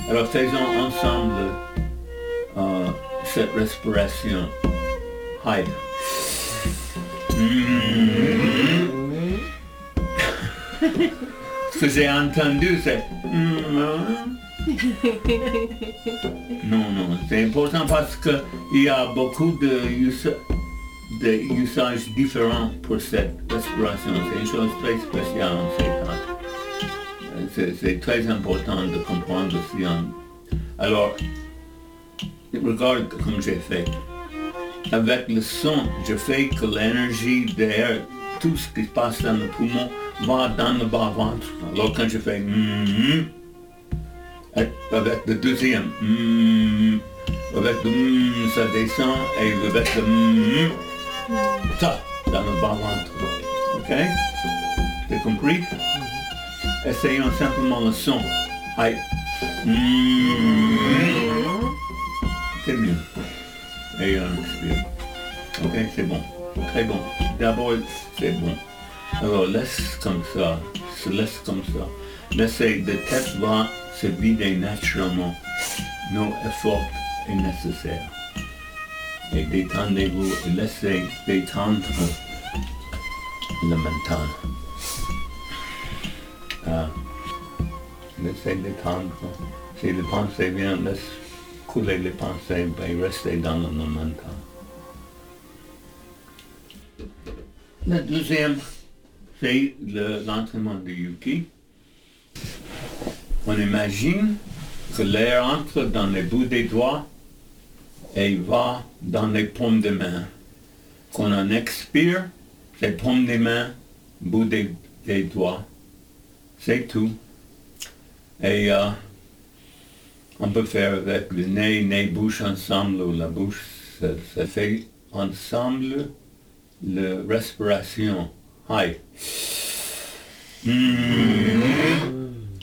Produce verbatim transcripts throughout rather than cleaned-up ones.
Alors faisons ensemble euh, cette respiration. Hi. Mm-hmm. Ce que j'ai entendu, c'est... Mm-hmm. Non, non, c'est important parce qu'il y a beaucoup de, us- de usages différents pour cette respiration. C'est une chose très spéciale en ces cas. C'est, c'est très important de comprendre aussi. En... Alors, regarde comme j'ai fait. Avec le son, je fais que l'énergie d'air, tout ce qui se passe dans le poumon, va dans le bas-ventre. Alors quand je fais mm-hmm, avec le deuxième, mm, avec le mm, ça descend, et avec le mm, ça, dans le bas-ventre. Ok? T'as compris? Essayons simplement le son. Aïe. Mm, c'est mieux. Et on expire. Ok, c'est bon. Très bon. D'abord, c'est bon. Alors, laisse comme ça. Se laisse comme ça. Laissez, la tête va se vider naturellement. No effort est nécessaire. Et détendez-vous et laissez détendre le mental. Ah. Laissez détendre. Si les pensées viennent, laisse couler les pensées et rester dans le mental. Le deuxième, c'est le, l'entraînement du Yuki. On imagine que l'air entre dans les bouts des doigts et va dans les paumes des mains. Quand on expire, les paumes des mains, bout des, des doigts. C'est tout. Et euh, on peut faire avec le nez, nez, bouche ensemble, ou la bouche, ça, ça fait ensemble la respiration. Hi. Mm.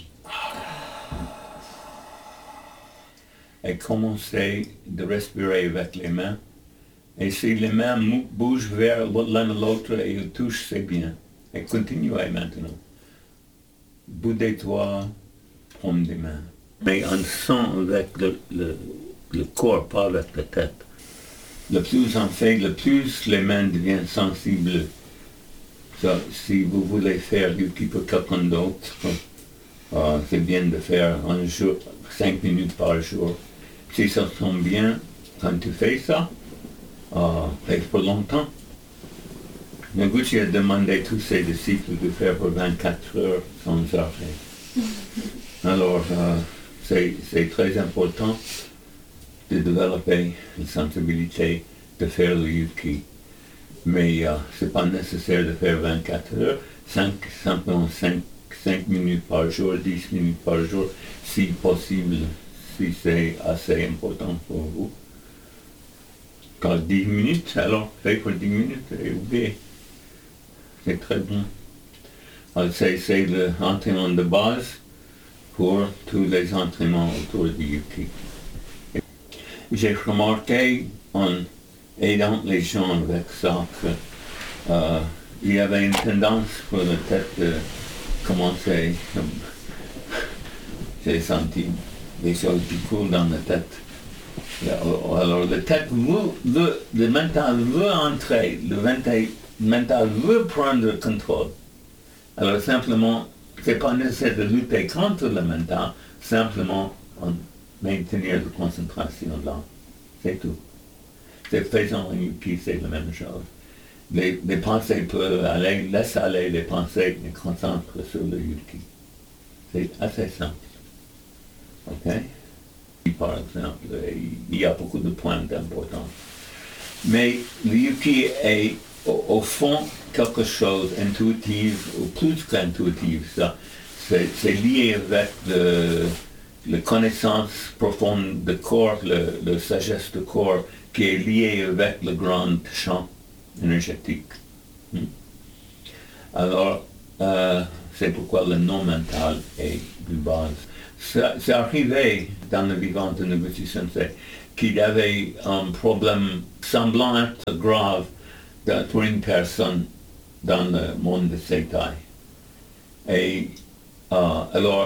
Et commencez de respirer avec les mains. Et si les mains mou- bougent vers l'un et l'autre et ils touchent, c'est bien. Et continuez maintenant. Bout des doigts, paume des mains. Mais on sent avec le, le, le corps, pas avec la tête. Le plus on fait, le plus les mains deviennent sensibles. Ça, si vous voulez faire Yuki pour quelqu'un d'autre, euh, c'est bien de faire un jour, cinq minutes par jour. Si ça tombe bien, quand tu fais ça, euh, fais pour longtemps. Noguchi a demandé tous ses disciples de faire pour vingt-quatre heures sans arrêt. Alors, euh, c'est, c'est très important de développer une sensibilité de faire le Yuki. Mais euh, ce n'est pas nécessaire de faire vingt-quatre heures, cinq, simplement cinq minutes par jour, dix minutes par jour, si possible, si c'est assez important pour vous. Quand dix minutes, alors faites pour dix minutes et oubliez. C'est très bon. Alors, c'est, c'est l'entraînement de base pour tous les entraînements autour du Yuki. J'ai remarqué en aidant les gens avec ça qu'il euh, y avait une tendance pour la tête de commencer. J'ai senti des choses qui coulent dans la tête. Alors la tête veut, veut, le mental veut entrer, le mental veut prendre le contrôle. Alors simplement, c'est pas nécessaire de lutter contre le mental, simplement en maintenir la concentration là. C'est tout. C'est faisant un Yuki, c'est la même chose. Les, les pensées peuvent aller, laisse aller les pensées et concentre sur le Yuki. C'est assez simple. Ok? Par exemple, il y a beaucoup de points importants. Mais le Yuki est au, au fond quelque chose d'intuitif, ou plus qu'intuitif. Ça. C'est, c'est lié avec le, la connaissance profonde du corps, le, la sagesse du corps, qui est lié avec le grand champ énergétique. Hmm? Alors, euh, c'est pourquoi le non mental est de base. Ça, c'est arrivé dans le vivant de Noguchi Sensei qu'il y avait un problème semblant grave de, pour une personne dans le monde de Seitai. Et euh, alors,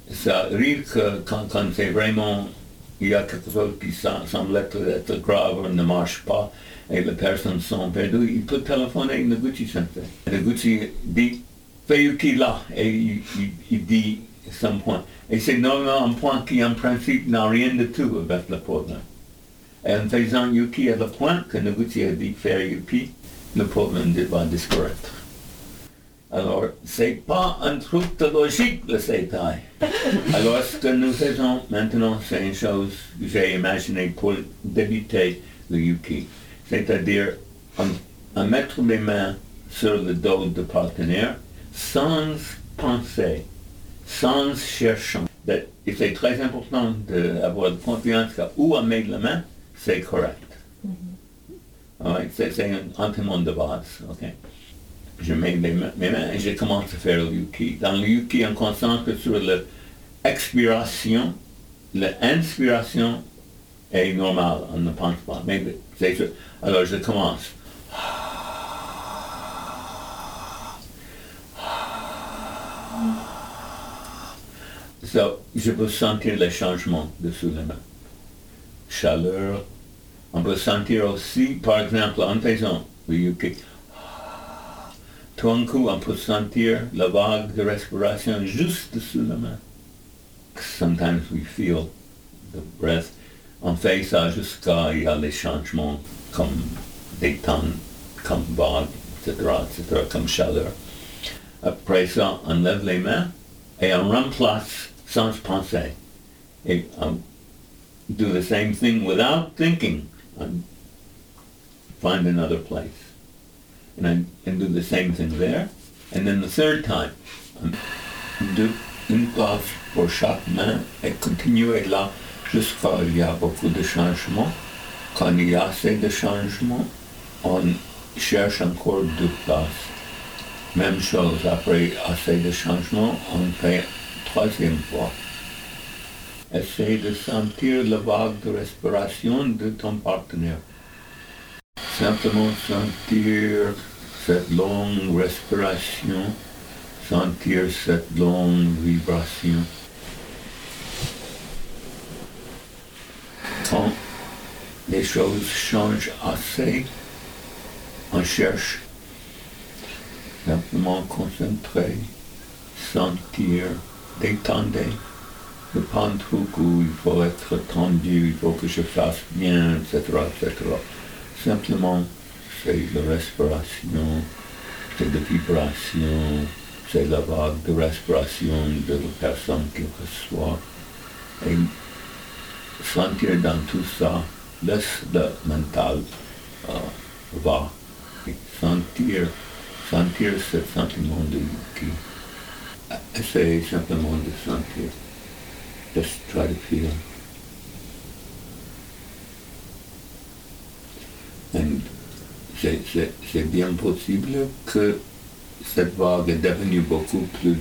ça arrive que quand, quand c'est vraiment, il y a quelque chose qui semble être, être grave, ne marche pas, et les personnes sont perdues, il peut téléphoner à Noguchi Sensei. Noguchi dit, fais Yuki là, et il, il, il dit son point. Et c'est normalement un point qui en principe n'a rien de tout avec le problème. Et en faisant Yuki à le point que Noguchi a dit faire Yuki, le problème va disparaître. Alors, c'est pas un truc de logique, le Seitai. Alors, ce que nous faisons maintenant, c'est une chose que j'ai imaginée pour débuter le Yuki. C'est-à-dire, en, en mettre les mains sur le dos du partenaire, sans penser, sans chercher. Et c'est très important d'avoir confiance que où on met la main, c'est correct. Mm-hmm. Right? C'est, c'est un entraînement de base. Okay? Je mets mes mains, mes mains et je commence à faire le Yuki. Dans le Yuki, on concentre sur l'expiration. L'inspiration est normale, on ne pense pas. Mais c'est sûr. Alors je commence. So, je peux sentir les changements dessous les mains. Chaleur. On peut sentir aussi, par exemple, en faisant le Yuki. Tout d'un coup, on peut sentir la vague de respiration juste dessous la main. Sometimes we feel the breath. On fait ça jusqu'à il y a les changements comme des temps, comme vague, et cetera, et cetera, comme chaleur. Après ça, on lève les mains et on remplace sans penser. Et on do the same thing without thinking. On find another place. And I and do the same thing there. And then the third time, do une place pour chaque main et continuer là jusqu'à il y a beaucoup de changements. Quand il y a assez de changements, on cherche encore deux places. Même chose, après assez de changements, on fait troisième fois. Essaye de sentir la vague de respiration de ton partenaire. Simplement sentir cette longue respiration, sentir cette longue vibration. Quand les choses changent assez, on cherche simplement concentrer, sentir, détendre. Le pas un truc où il faut être tendu, il faut que je fasse bien, et cetera, et cetera. Simplement, c'est la respiration, c'est la vibration, c'est la vague de respiration de la personne qui reçoit. Et sentir dans tout ça, laisse le mental euh, va. Et sentir, sentir ce sentiment de Yuki. Essayez simplement de sentir. Just try to feel. And c'est, c'est, c'est bien possible que cette vague est devenue beaucoup plus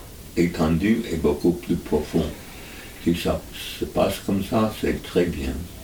détendue et beaucoup plus profonde. Si ça se passe comme ça, c'est très bien.